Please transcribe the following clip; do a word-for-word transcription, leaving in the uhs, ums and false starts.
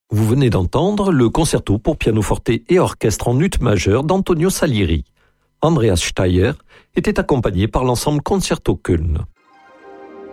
Vous venez d'entendre le concerto pour pianoforte et orchestre en ut majeur d'Antonio Salieri. Andreas Steier était accompagné par l'ensemble Concerto Köln.